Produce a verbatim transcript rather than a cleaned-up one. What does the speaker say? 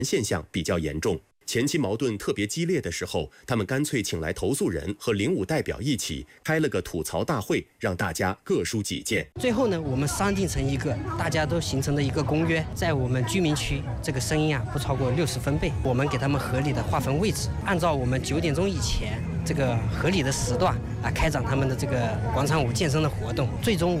现象比较严重。前期矛盾特别激烈的时候，他们干脆请来投诉人和领舞代表一起开了个吐槽大会，让大家各抒己见。 最后呢，我们商定成一个大家都形成的一个公约，在我们居民区这个声音啊不超过六十分贝，我们给他们合理的划分位置，按照我们九点钟以前这个合理的时段啊开展他们的这个广场舞健身的活动。最终